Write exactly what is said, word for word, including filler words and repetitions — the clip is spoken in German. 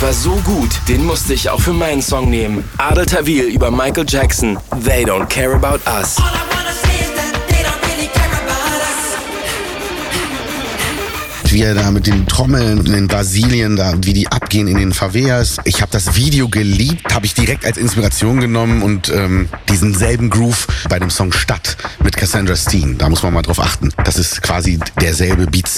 war so gut, den musste ich auch für meinen Song nehmen. Adel Tawil über Michael Jackson, They Don't Care About Us. Wie er da mit den Trommeln in Brasilien, da, wie die abgehen in den Favelas. Ich habe das Video geliebt, habe ich direkt als Inspiration genommen und ähm, diesen selben Groove bei dem Song Stadt mit Cassandra Steen. Da muss man mal drauf achten. Das ist quasi derselbe Beat.